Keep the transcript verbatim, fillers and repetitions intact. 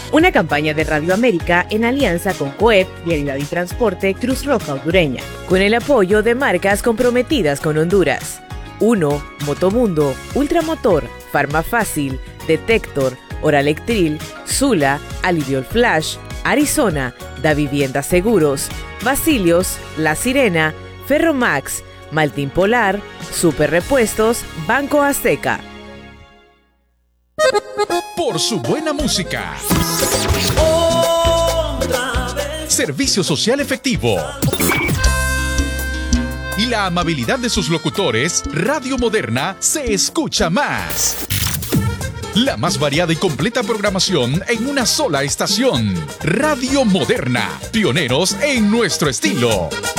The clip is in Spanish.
Una campaña de Radio América en alianza con COEP, Vialidad y Transporte, Cruz Roja Hondureña, con el apoyo de marcas comprometidas con Honduras. uno. Motomundo, Ultramotor, Farmafácil, Detector, Oralectril, Zula, Aliviol Flash, Arizona, Da Vivienda Seguros, Basilios, La Sirena, Ferromax, Maltín Polar, Super Repuestos, Banco Azteca. Por su buena música. Servicio social efectivo. Y la amabilidad de sus locutores, Radio Moderna se escucha más. La más variada y completa programación en una sola estación. Radio Moderna, pioneros en nuestro estilo.